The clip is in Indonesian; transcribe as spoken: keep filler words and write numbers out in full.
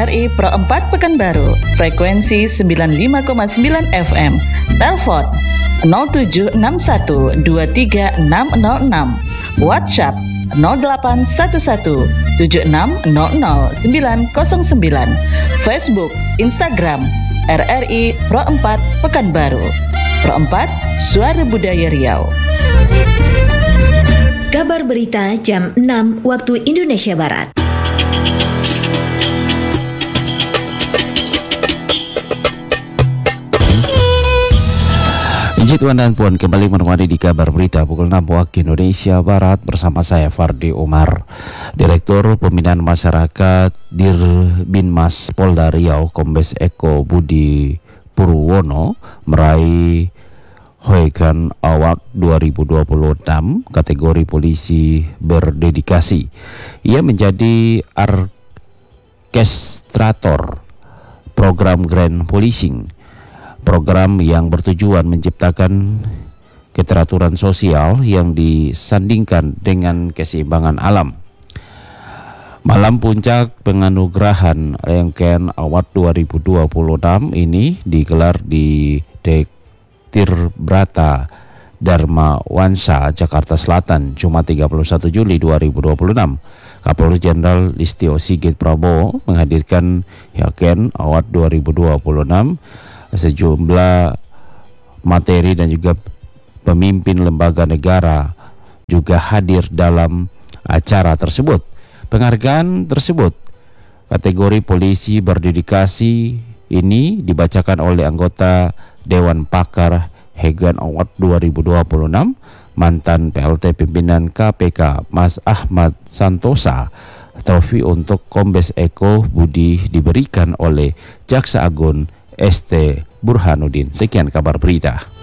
R I Pro empat Pekanbaru, frekuensi sembilan puluh lima koma sembilan F M. Telepon nol tujuh enam satu dua tiga enam nol enam. WhatsApp nol delapan satu satu tujuh enam nol nol sembilan nol sembilan. Facebook, Instagram R R I Pro empat Pekanbaru. Pro empat, Suara Budaya Riau. Kabar berita jam enam waktu Indonesia Barat. Tuan dan Puan, kembali menemani di kabar berita pukul enam waktu Indonesia Barat bersama saya Fardi Umar. Direktur Pembinaan Masyarakat Dirbinmas Polda Riau Kombes Eko Budi Purwono meraih Hoegan Award dua ribu dua puluh enam kategori polisi berdedikasi. Ia menjadi orkestrator program Grand Policing, program yang bertujuan menciptakan keteraturan sosial yang disandingkan dengan keseimbangan alam. Malam puncak penganugerahan rangkaian Award dua ribu dua puluh enam ini digelar di Tirbrata Dharma Wansa, Jakarta Selatan, Jumat tiga puluh satu Juli dua ribu dua puluh enam. Kapolri Jenderal Listio Sigit Prabowo menghadirkan Rangkaian Award dua ribu dua puluh enam. Sejumlah materi dan juga pemimpin lembaga negara juga hadir dalam acara tersebut. Penghargaan tersebut kategori polisi berdedikasi ini dibacakan oleh anggota Dewan Pakar Hoegan Award dua ribu dua puluh enam, mantan P L T pimpinan K P K Mas Ahmad Santosa. Trofi untuk Kombes Eko Budi diberikan oleh Jaksa Agung S T Burhanuddin. Sekian kabar berita.